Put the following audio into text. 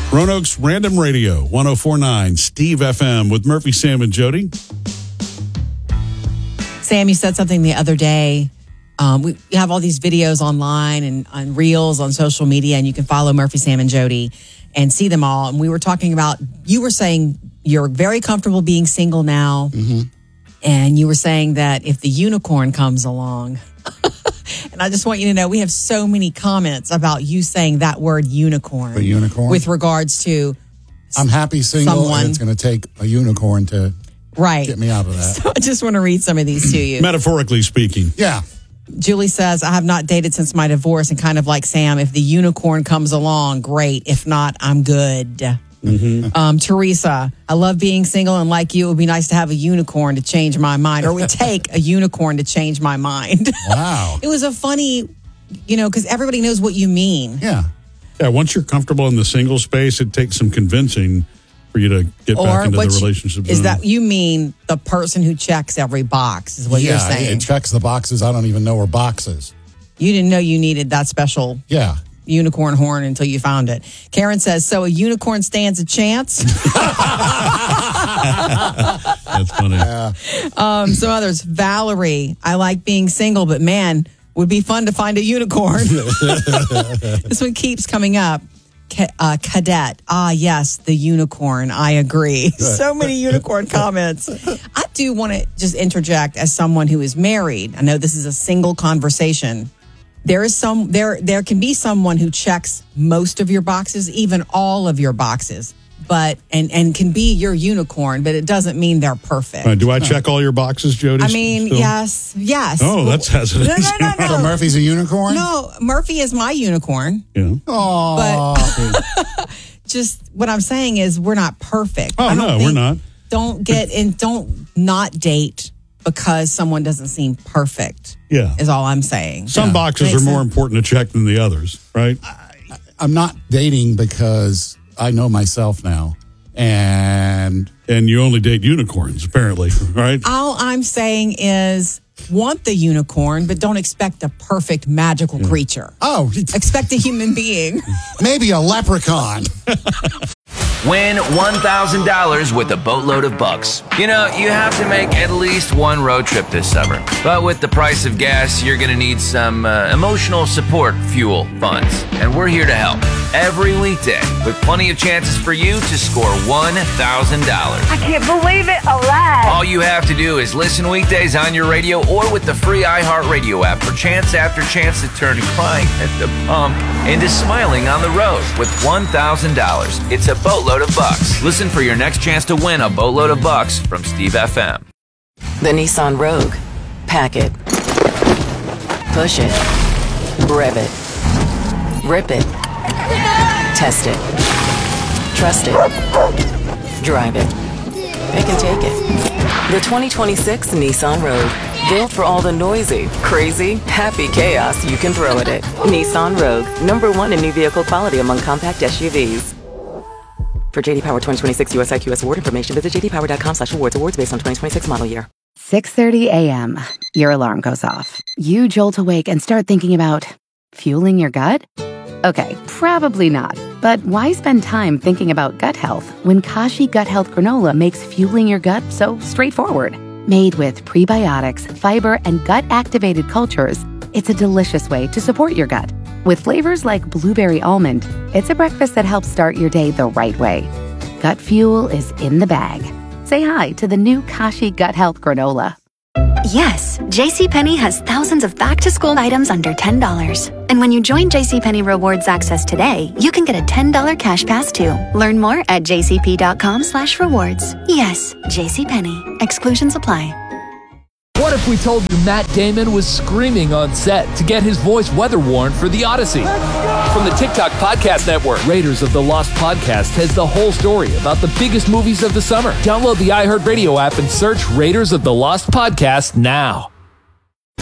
Roanoke's Random Radio, 104.9 Steve FM with Murphy, Sam, and Jody. Sam, you said something the other day. We have all these videos online and on Reels on social media, and you can follow Murphy, Sam, and Jody and see them all. And we were talking about, you were saying you're very comfortable being single now. Mm-hmm. And you were saying that if the unicorn comes along, and I just want you to know, we have so many comments about you saying that word unicorn. The unicorn? With regards to I'm happy single, and it's going to take a unicorn to get me out of that. So I just want to read some of these to you. Metaphorically speaking. Yeah. Julie says, I have not dated since my divorce, and kind of like Sam, if the unicorn comes along, great. If not, I'm good. Mm-hmm. Teresa, I love being single, and like you, it would be nice to have a unicorn to change my mind, or it would take a unicorn to change my mind. Wow. It was a funny, because everybody knows what you mean. Yeah. Yeah, once you're comfortable in the single space, it takes some convincing for you to get back into the relationship zone. Is that you mean the person who checks every box is what you're saying? Yeah, it checks the boxes. I don't even know where boxes. You didn't know you needed that special unicorn horn until you found it. Karen says, so a unicorn stands a chance? That's funny. Yeah. Some others. Valerie, I like being single, but man, would be fun to find a unicorn. This one keeps coming up. Cadet. Ah, yes, the unicorn. I agree. So many unicorn comments. I do want to just interject as someone who is married. I know this is a single conversation. There can be someone who checks most of your boxes, even all of your boxes, but and can be your unicorn, but it doesn't mean they're perfect. Do I check all your boxes, Jody? I mean, yes. Oh, that's hesitant. No. So Murphy's a unicorn? No, Murphy is my unicorn. Yeah. But just what I'm saying is we're not perfect. Oh, no, we're not. Don't not date because someone doesn't seem perfect. Yeah. Is all I'm saying. Some boxes are more important to check than the others, right? I'm not dating because I know myself now. And you only date unicorns, apparently, right? All I'm saying is want the unicorn, but don't expect a perfect magical creature. Oh. Expect a human being. Maybe a leprechaun. Win $1,000 with a boatload of bucks. You have to make at least one road trip this summer. But with the price of gas, you're going to need some emotional support fuel funds. And we're here to help every weekday with plenty of chances for you to score $1,000. I can't believe it. Alive. All you have to do is listen weekdays on your radio or with the free iHeartRadio app for chance after chance to turn crying at the pump into smiling on the road with $1,000. It's a boatload of bucks. Listen for your next chance to win a boatload of bucks from Steve FM. The Nissan Rogue. Pack it. Push it. Rev it. Rip it. Test it. Trust it. Drive it. Pick and take it. The 2026 Nissan Rogue. Built for all the noisy, crazy, happy chaos you can throw at it. Nissan Rogue. #1 in new vehicle quality among compact SUVs. For JD Power 2026 US IQS award information, visit jdpower.com/awards. Awards based on 2026 model year. 6:30 a.m. Your alarm goes off. You jolt awake and start thinking about fueling your gut? Okay, probably not. But why spend time thinking about gut health when Kashi Gut Health Granola makes fueling your gut so straightforward? Made with prebiotics, fiber, and gut-activated cultures, it's a delicious way to support your gut. With flavors like blueberry almond, it's a breakfast that helps start your day the right way. Gut fuel is in the bag. Say hi to the new Kashi Gut Health Granola. Yes, JCPenney has thousands of back-to-school items under $10. And when you join JCPenney Rewards Access today, you can get a $10 cash pass too. Learn more at jcp.com/rewards. Yes, JCPenney. Exclusions apply. What if we told you Matt Damon was screaming on set to get his voice weather-worn for the Odyssey? From the TikTok Podcast Network, Raiders of the Lost Podcast has the whole story about the biggest movies of the summer. Download the iHeartRadio app and search Raiders of the Lost Podcast now.